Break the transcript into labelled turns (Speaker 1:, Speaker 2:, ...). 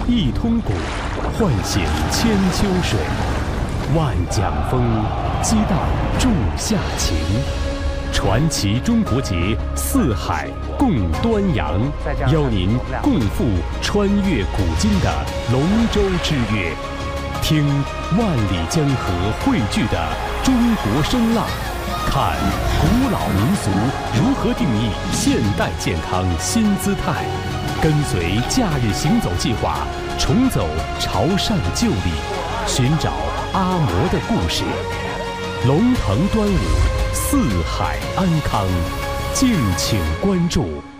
Speaker 1: 一通古，唤醒千秋水；万桨风，激荡仲夏情。传奇中国节，四海共端阳，邀您共赴穿越古今的龙舟之约，听万里江河汇聚的中国声浪，看古老民俗如何定义现代健康新姿态，跟随假日行走计划，重走潮汕旧里，寻找阿嬷的故事。龙腾端午，四海安康，敬请关注。